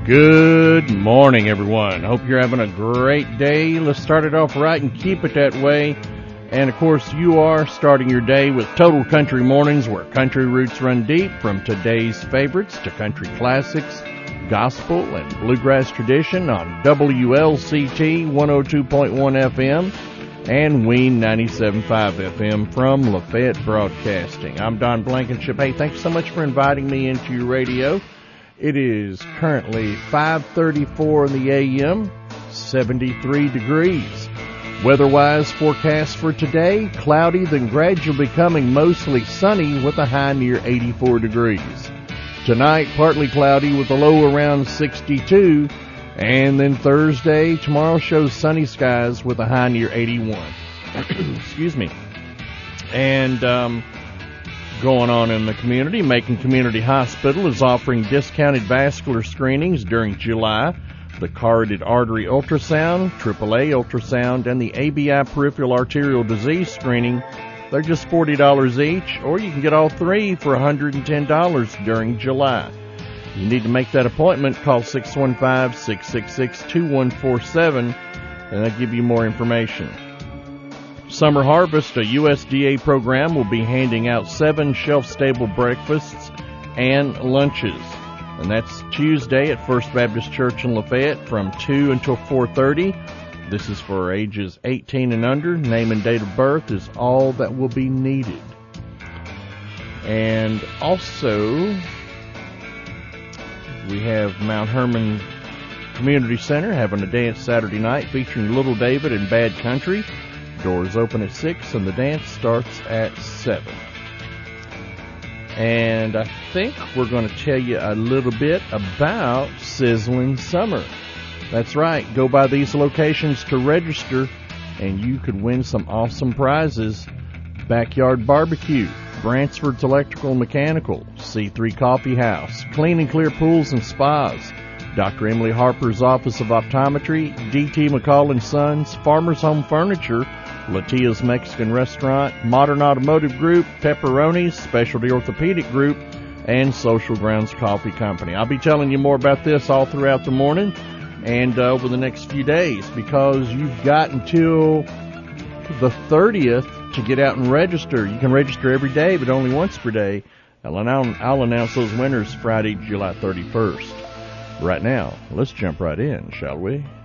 Good morning, everyone. Hope you're having a great day. Let's start it off right and keep it that way. And, of course, you are starting your day with Total Country Mornings, where country roots run deep, from today's favorites to country classics, gospel, and bluegrass tradition on WLCT 102.1 FM and Ween 97.5 FM from Lafayette Broadcasting. I'm Don Blankenship. Hey, thanks so much for inviting me into your radio. It is currently 5:34 in the a.m., 73 degrees. Weather-wise forecast for today, cloudy, then gradually becoming mostly sunny with a high near 84 degrees. Tonight, partly cloudy with a low around 62. And then Thursday, tomorrow shows sunny skies with a high near 81. Excuse me. And going on in the community, Macon Community Hospital is offering discounted vascular screenings during July. The carotid artery ultrasound, AAA ultrasound, and the ABI peripheral arterial disease screening. They're just $40 each, or you can get all three for $110 during July. You need to make that appointment. Call 615-666-2147, and they'll give you more information. Summer Harvest, a USDA program, will be handing out 7 shelf-stable breakfasts and lunches. And that's Tuesday at First Baptist Church in Lafayette from 2 until 4:30. This is for ages 18 and under. Name and date of birth is all that will be needed. And also, we have Mount Hermon Community Center having a dance Saturday night featuring Little David and Bad Country. Doors open at 6 and the dance starts at 7. And I think we're going to tell you a little bit about Sizzling Summer. That's right. Go by these locations to register and you could win some awesome prizes. Backyard Barbecue, Bransford's Electrical and Mechanical, C3 Coffee House, Clean and Clear Pools and Spas, Dr. Emily Harper's Office of Optometry, D.T. McCall & Sons, Farmer's Home Furniture, Latia's Mexican Restaurant, Modern Automotive Group, Pepperoni's, Specialty Orthopedic Group, and Social Grounds Coffee Company. I'll be telling you more about this all throughout the morning and over the next few days, because you've got until the 30th to get out and register. You can register every day, but only once per day. I'll announce those winners Friday, July 31st. Right now, let's jump right in, shall we?